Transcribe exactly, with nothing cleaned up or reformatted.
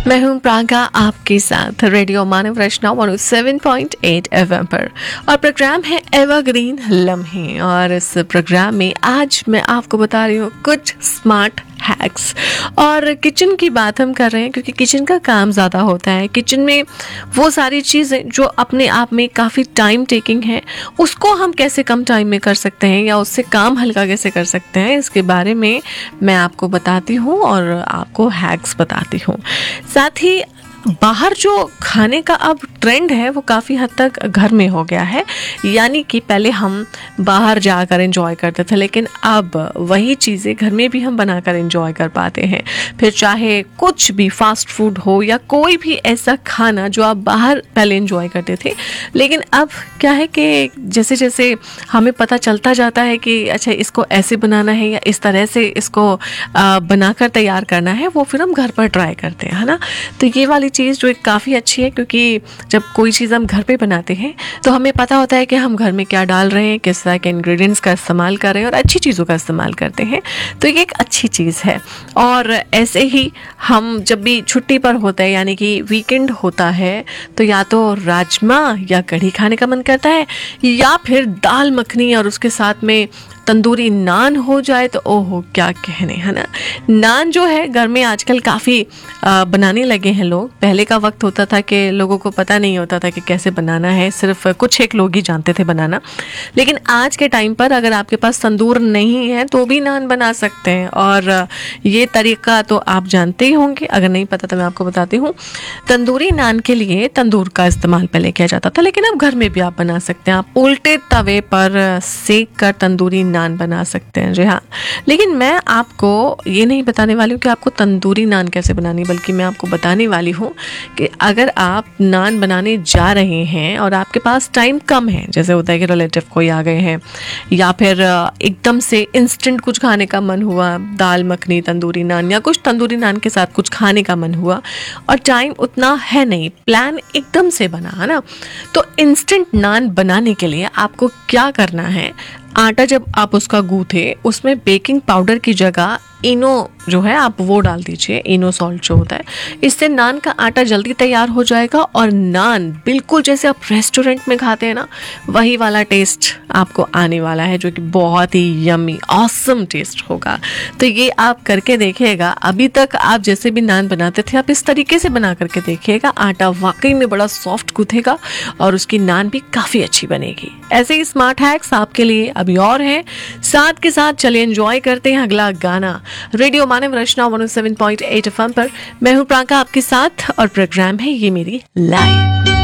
मैं हूं प्रांका आपके साथ रेडियो मानव रचना one O seven point eight FM पर और प्रोग्राम है एवरग्रीन लम्हे। और इस प्रोग्राम में आज मैं आपको बता रही हूँ कुछ स्मार्ट हैक्स। और किचन की बात हम कर रहे हैं क्योंकि किचन का काम ज़्यादा होता है। किचन में वो सारी चीज़ें जो अपने आप में काफ़ी टाइम टेकिंग है, उसको हम कैसे कम टाइम में कर सकते हैं या उससे काम हल्का कैसे कर सकते हैं, इसके बारे में मैं आपको बताती हूँ और आपको हैक्स बताती हूँ। साथ ही बाहर जो खाने का अब ट्रेंड है वो काफ़ी हद तक घर में हो गया है। यानी कि पहले हम बाहर जाकर एंजॉय करते थे, लेकिन अब वही चीज़ें घर में भी हम बनाकर एंजॉय कर पाते हैं। फिर चाहे कुछ भी फास्ट फूड हो या कोई भी ऐसा खाना जो आप बाहर पहले एंजॉय करते थे, लेकिन अब क्या है कि जैसे जैसे हमें पता चलता जाता है कि अच्छा इसको ऐसे बनाना है या इस तरह से इसको बनाकर तैयार करना है, वो फिर हम घर पर ट्राई करते हैं, है ना। तो ये वाली चीज़ जो एक काफ़ी अच्छी है, क्योंकि जब कोई चीज़ हम घर पे बनाते हैं तो हमें पता होता है कि हम घर में क्या डाल रहे हैं, किस तरह के इंग्रेडिएंट्स का इस्तेमाल कर रहे हैं और अच्छी चीज़ों का इस्तेमाल करते हैं। तो ये एक अच्छी चीज़ है। और ऐसे ही हम जब भी छुट्टी पर होते हैं, यानी कि वीकेंड होता है, तो या तो राजमा या कढ़ी खाने का मन करता है या फिर दाल मखनी और उसके साथ में तंदूरी नान हो जाए तो ओहो क्या कहने, है ना। नान जो है घर में आजकल काफ़ी बनाने लगे हैं लोग। पहले का वक्त होता था कि लोगों को पता नहीं होता था कि कैसे बनाना है, सिर्फ कुछ एक लोग ही जानते थे बनाना। लेकिन आज के टाइम पर अगर आपके पास तंदूर नहीं है तो भी नान बना सकते हैं। और ये तरीका तो आप जानते ही होंगे, अगर नहीं पता तो मैं आपको बताती हूँ। तंदूरी नान के लिए तंदूर का इस्तेमाल पहले किया जाता था, लेकिन अब घर में भी आप बना सकते हैं। आप उल्टे तवे पर सेक कर तंदूरी नान बना सकते हैं, जी हाँ। लेकिन मैं आपको ये नहीं बताने वाली हूँ कि आपको तंदूरी नान कैसे बनानी, बल्कि मैं आपको बताने वाली हूँ कि अगर आप नान बनाने जा रहे हैं और आपके पास टाइम कम है, जैसे होता है कि रिलेटिव कोई आ गए हैं या फिर एकदम से इंस्टेंट कुछ खाने का मन हुआ, दाल मखनी तंदूरी नान या कुछ तंदूरी नान के साथ कुछ खाने का मन हुआ और टाइम उतना है नहीं, प्लान एकदम से बना, है ना। तो इंस्टेंट नान बनाने के लिए आपको क्या करना है, आटा जब आप उसका गूंथे उसमें बेकिंग पाउडर की जगह इनो जो है आप वो डाल दीजिए, इनो सॉल्ट जो होता है। इससे नान का आटा जल्दी तैयार हो जाएगा और नान बिल्कुल जैसे आप रेस्टोरेंट में खाते हैं ना, वही वाला टेस्ट आपको आने वाला है, जो कि बहुत ही यम्मी ऑसम टेस्ट होगा। तो ये आप करके देखिएगा। अभी तक आप जैसे भी नान बनाते थे आप इस तरीके से बना करके देखिएगा, आटा वाकई में बड़ा सॉफ्ट गूंथेगा और उसकी नान भी काफ़ी अच्छी बनेगी। ऐसे ही स्मार्ट हैक्स आपके लिए अभी और हैं। साथ के साथ चलिए एंजॉय करते हैं अगला गाना रेडियो मानव रचना one O seven point eight FM पर। मैं हूं प्रांका आपके साथ और प्रोग्राम है ये मेरी लाइफ।